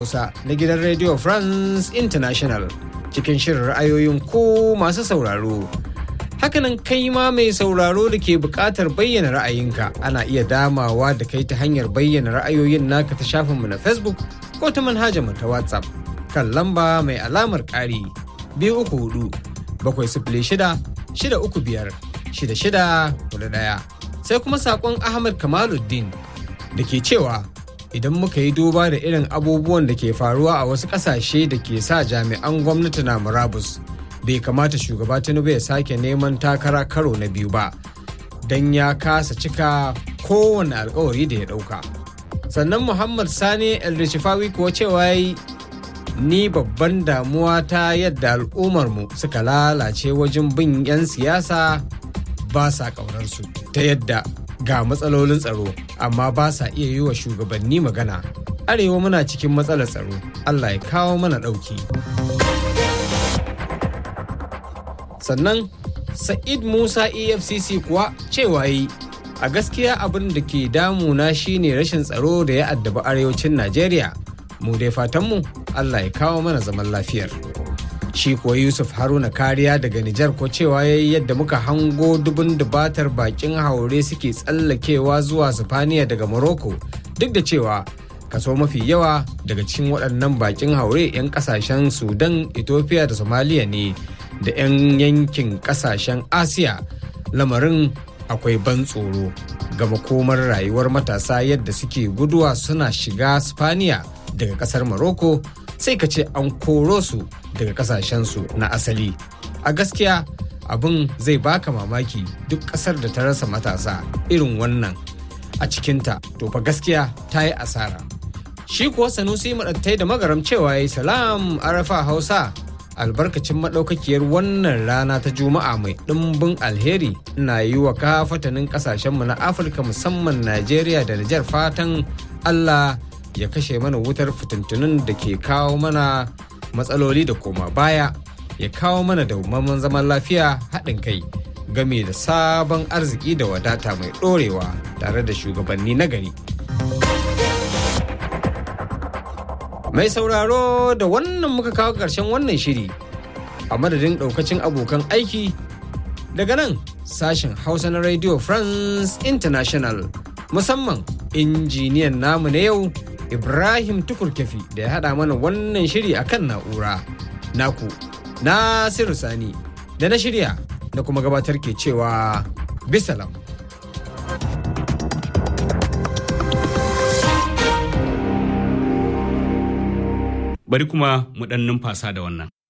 Hausa na gidan Radio France International cikin shirin ra'ayoyin ku masu sauraro. Hakanan kai ma mai sauraro da ke buƙatar bayyana ra'ayinka ana iya damawa da kai ta hanyar bayyana ra'ayoyin naka ta shafinmu na Facebook ko ta manhajar mu ta WhatsApp kan lamba mai alamar ƙari 234-636-635-6641 sai kuma saƙon Ahmad Kamaluddin da ke cewa idan muka yi duba da irin abubuwan da ke faruwa a wasu ƙasashe da ke sa jami'an gwamnati na murabus bai kamata shugaba Tinubu ya sake neman takara karo na biyu ba don ya kasa cika kowane alkawari da ya ɗauka. Sannan Muhammad Sani El-Rishifawi kuwa cewa ni babban damuwa ta yadda al'ummarmu suka lalace wajen bin 'yan siyasa ba sa ƙaunarsu ta yadda ga matsalolin tsaro amma ba sa iya yi wa shugabanni magana. Arewa muna cikin matsalar tsaro, Allah ya kawo mana ɗauki. Sannan Sa'id Musa EFCC kuwa cewa a gaskiya abin da ke damuna shine rashin tsaro da ya addabi arewacin Najeriya. Mu dai fatanmu Allah ya kawo mana zaman lafiyar. Shi kuwa Yusuf Haruna Kariya daga Nijar ko cewa yadda muka hango dubun dubatar bakin haure suke tsallakewa zuwa Sifaniya daga Morocco duk da cewa kaso mafi yawa daga cikin waɗannan bakin haure 'yan ƙasashen Sudan, Ethiopia da Somalia ne da 'yan yankin ƙasashen Asiya. Lamarin akwai ban tsoro ga makomar rayuwar matasa yadda suke guduwa suna shiga Sifaniya daga ƙasar Morocco sai ka ce an koro su daga kasashensu na asali. A gaskiya abin zai baka mamaki duk kasar da ta rasa matasa irin wannan a cikinta to fa gaskiya ta yi asara. Shi kuwa Sanusi Maɗattai da Magaram cewa salam Arafa Hausa albarkacin maɗaukakiyar wannan rana ta Juma'a mai ɗimbin alheri na yi wa kafatanin ƙasashenmu na Afirka musamman Najeriya da Nijar fatan Allah ya kashe mana wutar fitintunin da ke kawo mana matsaloli da koma baya, ya kawo mana dawwammamen zaman lafiya, haɗin kai game da sabon arziki da wadata mai ɗorewa tare da shugabanni na gari. Mai sauraro da wannan muka kawo ƙarshen wannan shiri a madadin ɗaukacin abokan aiki daga nan sashen Hausa na Radio France International musamman injiniyan namu na yau Ibrahim Tukurkefi da ya haɗa mana wannan shiri akan na'ura. Naku, Nasiru Sani, da na shirya da kuma gabatar ke cewa bisalam. Bari kuma mu ɗan numfasa da wannan.